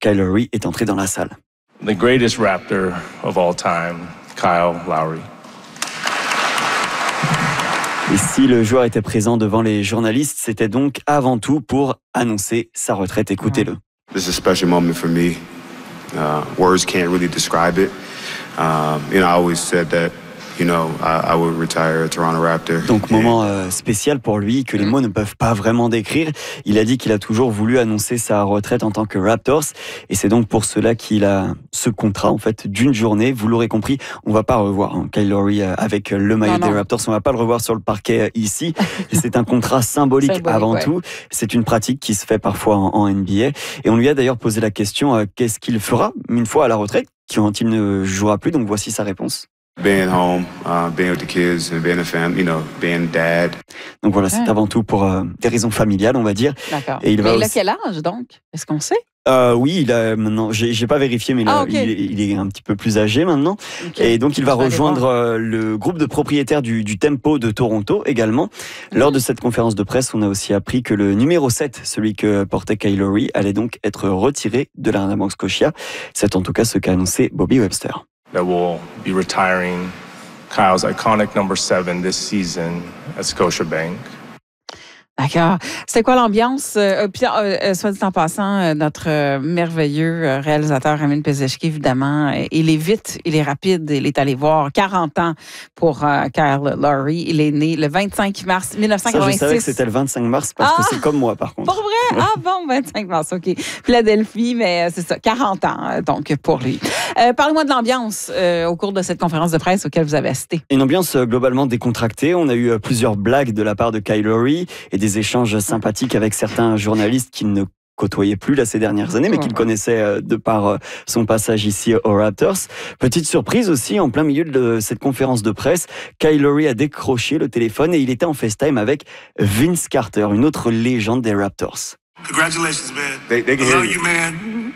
Kyle Lowry est entré dans la salle. The greatest Raptor of all time, Kyle Lowry. Et si le joueur était présent devant les journalistes, c'était donc avant tout pour annoncer sa retraite. Écoutez-le. This is a special moment for me. Words can't really describe it. I always said that, I would retire a Toronto Raptor. Donc moment spécial pour lui que les mots ne peuvent pas vraiment décrire. Il a dit qu'il a toujours voulu annoncer sa retraite en tant que Raptors et c'est donc pour cela qu'il a ce contrat en fait d'une journée. Vous l'aurez compris, on va pas revoir Kyle Lowry avec le maillot des Raptors. On va pas le revoir sur le parquet ici. Et c'est un contrat symbolique avant tout. C'est une pratique qui se fait parfois en NBA et on lui a d'ailleurs posé la question qu'est-ce qu'il fera une fois à la retraite quand il ne jouera plus. Donc voici sa réponse. Being home, being with the kids and being a family, being dad. Donc voilà, c'est avant tout pour des raisons familiales, on va dire. D'accord. Et il a quel âge donc? Est-ce qu'on sait? Oui, il a maintenant. J'ai pas vérifié, mais il est un petit peu plus âgé maintenant. Okay. Et donc il va rejoindre le groupe de propriétaires du Tempo de Toronto également. Lors de cette conférence de presse, on a aussi appris que le numéro 7, celui que portait Kyle Lowry, allait donc être retiré de l'Arena Bank Scotia. C'est en tout cas ce qu'a annoncé Bobby Webster. That will be retiring Kyle's iconic number 7 this season at Scotiabank. D'accord. C'était quoi l'ambiance? Soit dit en passant, notre merveilleux réalisateur Ramin Pezeshki, évidemment, il est vite, il est rapide, il est allé voir 40 ans pour Kyle Lowry. Il est né le 25 mars 1986. Ça, je savais que c'était le 25 mars parce que c'est comme moi, par contre. Pour vrai? Ah bon, 25 mars, OK. Philadelphie, mais c'est ça, 40 ans, donc, pour lui. Parlez-moi de l'ambiance au cours de cette conférence de presse auquel vous avez assisté. Une ambiance globalement décontractée. On a eu plusieurs blagues de la part de Kyle Lowry et des échanges sympathiques avec certains journalistes qui ne côtoyait plus là ces dernières années, mais qu'il connaissait de par son passage ici aux Raptors. Petite surprise aussi, en plein milieu de cette conférence de presse, Kyle Lowry a décroché le téléphone et il était en FaceTime avec Vince Carter, une autre légende des Raptors. Congratulations, man. They can hear you, man.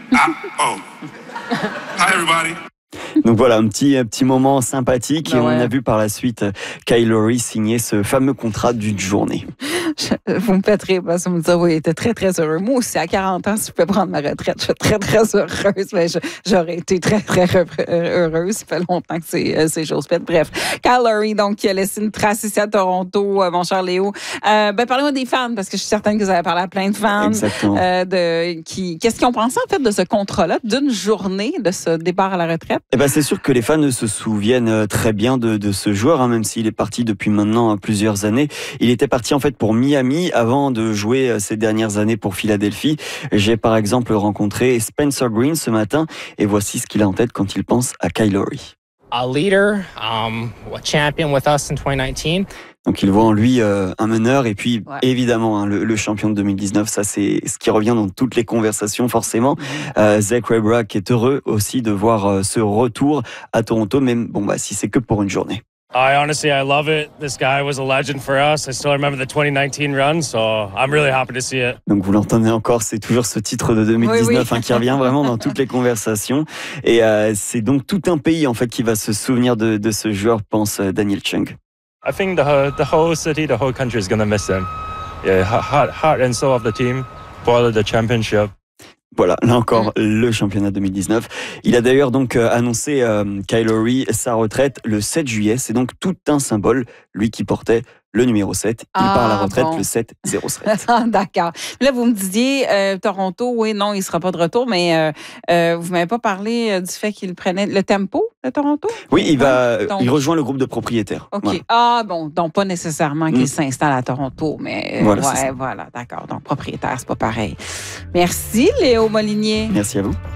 Hi, everybody. Donc voilà, un petit moment sympathique et on a vu par la suite Kyle Lowry signer ce fameux contrat d'une journée. Vous me faites rire parce que vous me dites, oui, il était très, très heureux. Moi aussi, à 40 ans, si je pouvais prendre ma retraite, je suis très, très heureuse. Mais j'aurais été très, très heureuse. Ça fait longtemps que c'est chose faite. Bref, Kyle Lowry, donc, qui a laissé une trace ici à Toronto, mon cher Léo. Parlez-moi des fans, parce que je suis certaine que vous avez parlé à plein de fans. Exactement. Qu'est-ce qu'ils ont pensé, en fait, de ce contrat-là, d'une journée, de ce départ à la retraite? C'est sûr que les fans se souviennent très bien de ce joueur, même s'il est parti depuis maintenant plusieurs années. Il était parti en fait pour Miami avant de jouer ces dernières années pour Philadelphie. J'ai par exemple rencontré Spencer Green ce matin et voici ce qu'il a en tête quand il pense à Kyle Lowry. A leader, a champion with us in 2019. Donc il voit en lui un meneur et puis évidemment le champion de 2019, ça c'est ce qui revient dans toutes les conversations forcément. Zach Rayburn qui est heureux aussi de voir ce retour à Toronto, même si c'est que pour une journée. Honestly, I love it. This guy was a legend for us. I still remember the 2019 run, so I'm really happy to see it. Donc vous l'entendez encore, c'est toujours ce titre de 2019 qui revient vraiment dans toutes les conversations. Et c'est donc tout un pays en fait qui va se souvenir de ce joueur, pense Daniel Chung. I think the whole city, the whole country is going to miss him. Yeah, heart and soul of the team, for the championship. Voilà, là encore, le championnat 2019. Il a d'ailleurs donc annoncé Kyle Lowry sa retraite le 7 juillet. C'est donc tout un symbole, lui qui portait le numéro 7. Il part à la retraite le 7-07. D'accord. Là, vous me disiez, Toronto, oui, non, il ne sera pas de retour, mais vous ne m'avez pas parlé du fait qu'il prenait le tempo de Toronto? Oui, il rejoint le groupe de propriétaires. OK. Voilà. Ah, bon, donc pas nécessairement qu'il s'installe à Toronto, mais voilà, voilà, d'accord. Donc, propriétaire, c'est pas pareil. Merci, Léo Molinier. Merci à vous.